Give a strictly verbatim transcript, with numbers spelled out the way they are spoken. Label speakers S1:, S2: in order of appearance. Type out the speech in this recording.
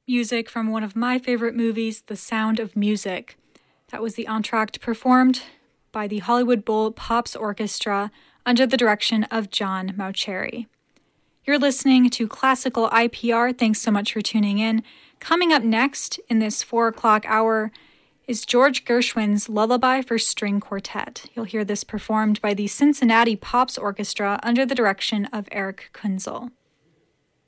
S1: music from one of my favorite movies, The Sound of Music. That was the entr'acte performed by the Hollywood Bowl Pops Orchestra under the direction of John Mauceri. You're listening to Classical I P R. Thanks so much for tuning in. Coming up next in this four o'clock hour is George Gershwin's Lullaby for String Quartet. You'll hear this performed by the Cincinnati Pops Orchestra under the direction of Eric Kunzel.